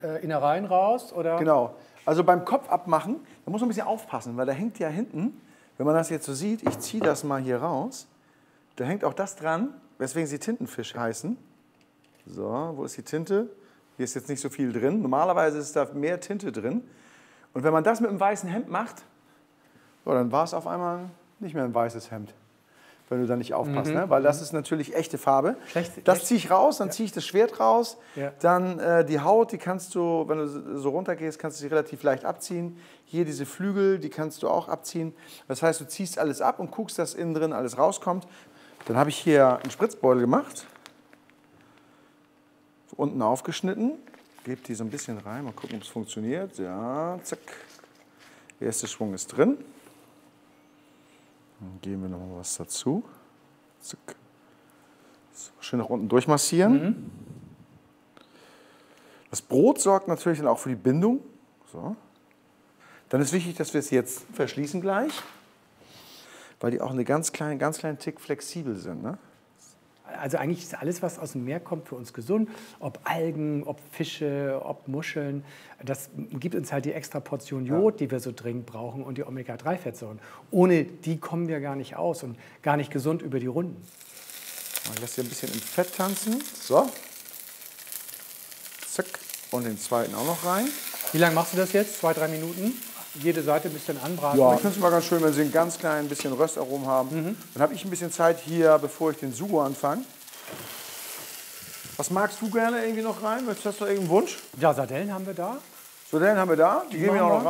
Innereien raus, oder? Genau. Also beim Kopf abmachen, da muss man ein bisschen aufpassen, weil da hängt ja hinten, wenn man das jetzt so sieht, ich ziehe das mal hier raus, da hängt auch das dran, weswegen sie Tintenfisch heißen. So, wo ist die Tinte? Hier ist jetzt nicht so viel drin. Normalerweise ist da mehr Tinte drin. Und wenn man das mit einem weißen Hemd macht, so, dann war es auf einmal nicht mehr ein weißes Hemd, wenn du da nicht aufpasst. Ne? Weil das ist natürlich echte Farbe. Das ziehe ich raus, dann ziehe ich das Schwert raus. Ja. Dann die Haut, die kannst du, wenn du so runter gehst, kannst du sie relativ leicht abziehen. Hier diese Flügel, die kannst du auch abziehen. Das heißt, du ziehst alles ab und guckst, dass innen drin alles rauskommt. Dann habe ich hier einen Spritzbeutel gemacht. So unten aufgeschnitten. Gebe die so ein bisschen rein, mal gucken, ob es funktioniert. Ja, zack. Der erste Schwung ist drin. Dann geben wir noch mal was dazu. Zack. So, schön nach unten durchmassieren. Das Brot sorgt natürlich dann auch für die Bindung. So. Dann ist wichtig, dass wir es jetzt verschließen gleich, weil die auch einen ganz kleinen Tick flexibel sind. Ne? Also eigentlich ist alles, was aus dem Meer kommt, für uns gesund. Ob Algen, ob Fische, ob Muscheln. Das gibt uns halt die extra Portion Jod, die wir so dringend brauchen, und die Omega-3-Fettsäuren. Ohne die kommen wir gar nicht aus und gar nicht gesund über die Runden. Ich lasse hier ein bisschen im Fett tanzen. So. Zack. Und den zweiten auch noch rein. Wie lange machst du das jetzt? 2, 3 Minuten? Jede Seite ein bisschen anbraten? Ja, ich finde es mal ganz schön, wenn sie ein ganz klein bisschen Röstaromen haben. Dann habe ich ein bisschen Zeit hier, bevor ich den Sugo anfange. Was magst du gerne irgendwie noch rein? Hast du irgendeinen Wunsch? Ja, Sardellen haben wir da. Sardellen haben wir da. Die geben wir auch noch rein.